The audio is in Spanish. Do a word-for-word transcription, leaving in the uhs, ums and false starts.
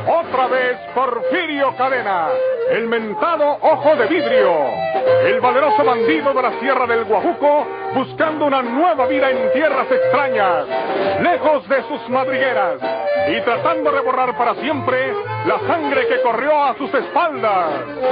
Otra vez Porfirio Cadena, el mentado Ojo de Vidrio, el valeroso bandido de la Sierra del Guajuco, buscando una nueva vida en tierras extrañas, lejos de sus madrigueras, y tratando de borrar para siempre la sangre que corrió a sus espaldas.